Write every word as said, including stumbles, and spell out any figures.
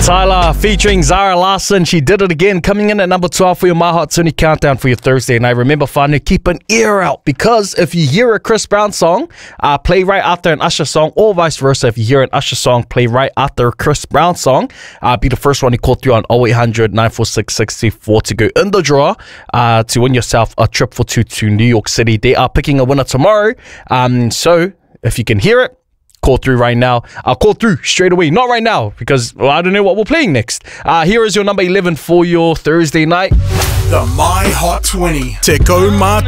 Tyler featuring Zara Larsson. She did it again, coming in at number twelve for your My Hot twenty countdown for your Thursday night. Remember, whānau, keep an ear out, because if you hear a Chris Brown song, uh, play right after an Usher song, or vice versa. If you hear an Usher song, play right after a Chris Brown song. Uh, be the first one to call through on oh eight hundred, nine four six, six two four to go in the draw uh, to win yourself a trip for two to New York City. They are picking a winner tomorrow. Um, so if you can hear it, call through right now. I'll call through straight away. Not right now, because well, I don't know what we're playing next. Uh, here is your number eleven for your Thursday night. The My Hot twenty. Te Kou Mā